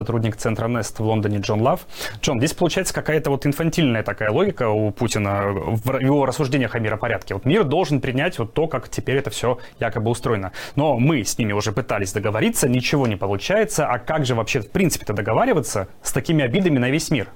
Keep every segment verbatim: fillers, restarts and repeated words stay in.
сотрудник центра Нест в Лондоне Джон Лав. Джон, здесь получается какая-то вот инфантильная такая логика у Путина в его рассуждениях о миропорядке. Вот мир должен принять вот то, как теперь это все якобы устроено. Но мы с ними уже пытались договориться, ничего не получается. А как же вообще в принципе-то договариваться с такими обидами на весь мир?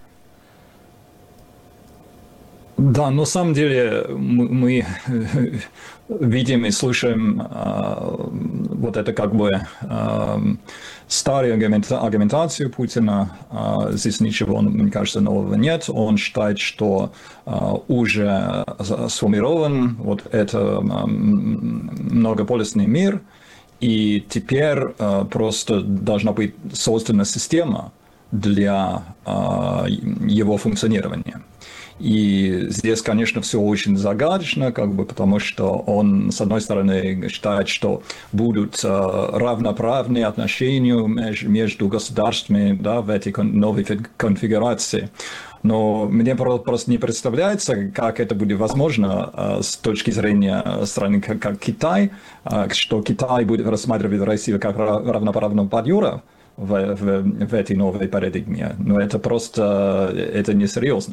Да, на самом деле мы, мы видим и слышим э, вот это как бы э, старую аргументацию Путина. Э, здесь ничего, мне кажется, нового нет. Он считает, что э, уже сформирован вот это э, многополюсный мир, и теперь э, просто должна быть создана система для э, его функционирования. И здесь, конечно, все очень загадочно, как бы, потому что он, с одной стороны, считает, что будут э, равноправные отношения между, между государствами, да, в этой новой конфигурации. Но мне просто не представляется, как это будет возможно э, с точки зрения страны, как, как Китай, э, что Китай будет рассматривать Россию как равноправного партнера в, в, в этой новой парадигме. Но это просто это несерьезно.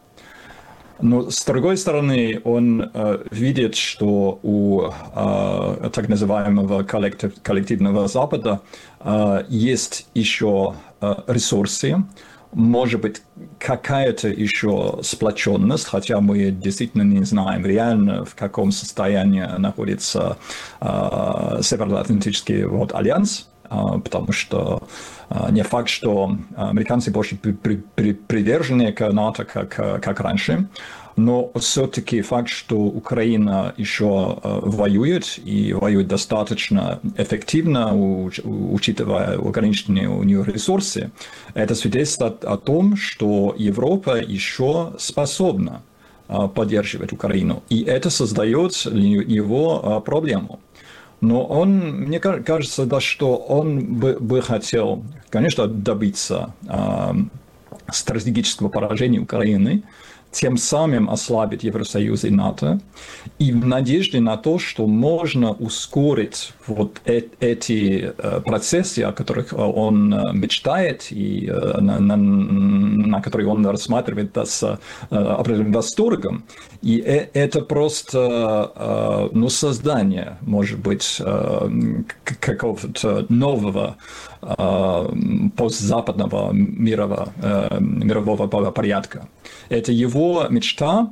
Но, с другой стороны, он э, видит, что у э, так называемого коллектив, коллективного Запада э, есть еще э, ресурсы, может быть, какая-то еще сплоченность, хотя мы действительно не знаем реально, в каком состоянии находится э, Североатлантический вот, альянс. Потому что не факт, что американцы больше привержены к НАТО, как, как раньше, но все-таки факт, что Украина еще воюет и воюет достаточно эффективно, учитывая ограниченные у нее ресурсы, это свидетельствует о том, что Европа еще способна поддерживать Украину, и это создает для него проблему. Но он, мне кажется, да, что он бы, бы хотел, конечно, добиться э, стратегического поражения Украины, тем самым ослабить Евросоюз и НАТО, и в надежде на то, что можно ускорить вот э- эти э, процессы, о которых он мечтает и э, на, на, на которые он рассматривает с э, определенным восторгом. И э- это просто э, ну, создание, может быть, э, какого-то нового э, постзападного мирового, э, мирового порядка. Это его мечта,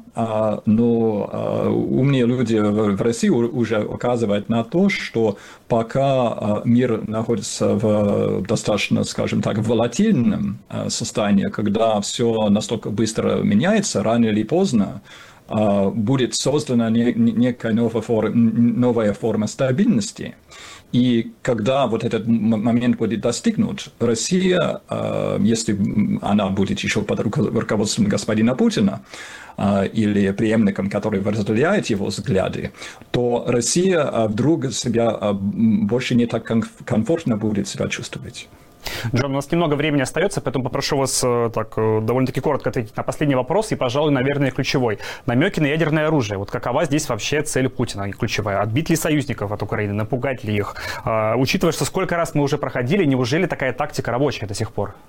но умные люди в России уже указывают на то, что пока мир находится в достаточно, скажем так, волатильном состоянии, когда все настолько быстро меняется, рано или поздно будет создана некая новая форма, новая форма стабильности. И когда вот этот момент будет достигнут, Россия, если она будет еще под руководством господина Путина или преемником, который разделяет его взгляды, то Россия вдруг себя больше не так комфортно будет себя чувствовать. Джон, у нас немного времени остается, поэтому попрошу вас так довольно-таки коротко ответить на последний вопрос и, пожалуй, наверное, ключевой. Намеки на ядерное оружие. Вот какова здесь вообще цель Путина ключевая? Отбить ли союзников от Украины, напугать ли их? А, учитывая, что сколько раз мы уже проходили, неужели такая тактика рабочая до сих пор?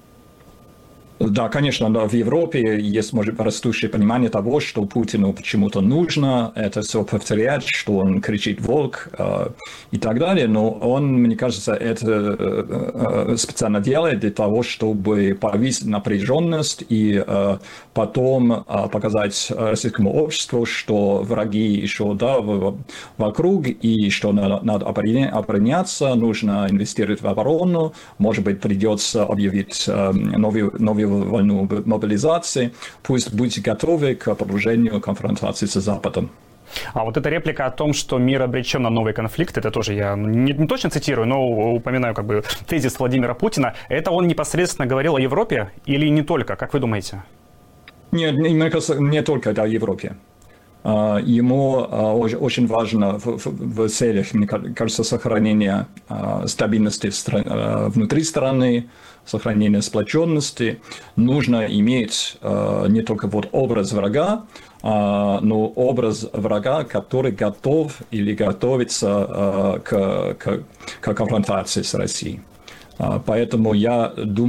Да, конечно, да, в Европе есть, может, растущее понимание того, что Путину почему-то нужно это все повторять, что он кричит «волк» э, и так далее, но он, мне кажется, это э, специально делает для того, чтобы повысить напряженность и э, потом э, показать российскому обществу, что враги еще да, в, вокруг, и что надо, надо обороняться, нужно инвестировать в оборону, может быть, придется объявить э, новый, новый войну мобилизации, пусть будете готовы к продолжению конфронтации с Западом. А вот эта реплика о том, что мир обречен на новый конфликт, это тоже я не, не точно цитирую, но упоминаю как бы тезис Владимира Путина. Это он непосредственно говорил о Европе или не только? Как вы думаете? Нет, мне кажется, не только о Европе. Ему очень важно в, в, в целях, мне кажется, сохранения стабильности внутри страны, сохранения сплоченности. Нужно иметь не только вот образ врага, но образ врага, который готов или готовится к, к, к конфронтации с Россией. Поэтому я думаю,